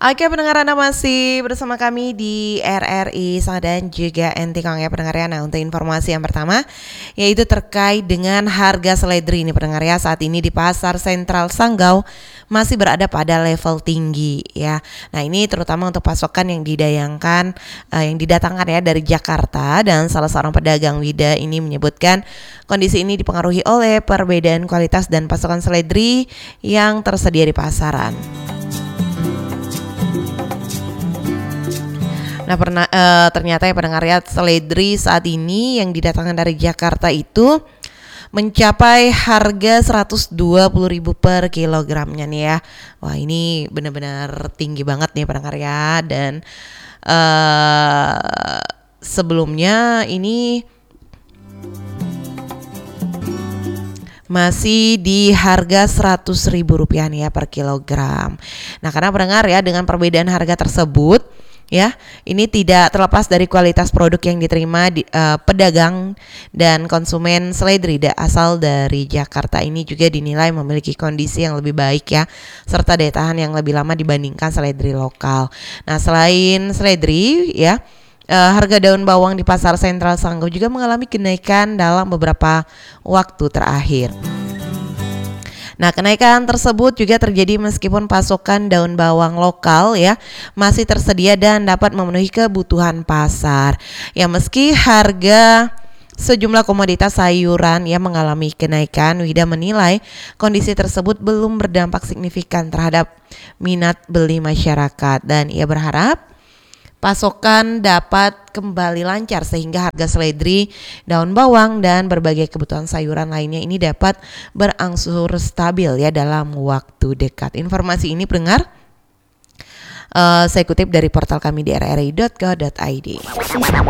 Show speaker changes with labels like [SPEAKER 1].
[SPEAKER 1] Oke pendengar, Anda masih bersama kami di RRI dan juga NTKONG ya pendengar ya. Nah untuk informasi yang pertama yaitu terkait dengan harga seledri ini pendengar ya. Saat ini di Pasar Sentral Sanggau masih berada pada level tinggi ya. Nah ini terutama untuk pasokan yang yang didatangkan ya dari Jakarta, dan salah seorang pedagang Wida ini menyebutkan kondisi ini dipengaruhi oleh perbedaan kualitas dan pasokan seledri yang tersedia di pasaran. Nah ternyata ya pendengar ya, seledri saat ini yang didatangkan dari Jakarta itu mencapai harga 120.000 per kilogramnya nih ya. Wah ini benar-benar tinggi banget nih pendengar ya. Dan sebelumnya ini masih di harga Rp100.000 nih ya per kilogram. Nah karena pendengar ya, dengan perbedaan harga tersebut ya, ini tidak terlepas dari kualitas produk yang diterima pedagang dan konsumen seledri asal dari Jakarta ini juga dinilai memiliki kondisi yang lebih baik ya, serta daya tahan yang lebih lama dibandingkan seledri lokal. Nah selain seledri ya, harga daun bawang di Pasar Sentral Sanggau juga mengalami kenaikan dalam beberapa waktu terakhir. Nah kenaikan tersebut juga terjadi meskipun pasokan daun bawang lokal ya masih tersedia dan dapat memenuhi kebutuhan pasar. Ya meski harga sejumlah komoditas sayuran yang mengalami kenaikan, Wida menilai kondisi tersebut belum berdampak signifikan terhadap minat beli masyarakat, dan ia berharap pasokan dapat kembali lancar sehingga harga seledri, daun bawang, dan berbagai kebutuhan sayuran lainnya ini dapat berangsur stabil ya dalam waktu dekat. Informasi ini pendengar saya kutip dari portal kami di rri.co.id.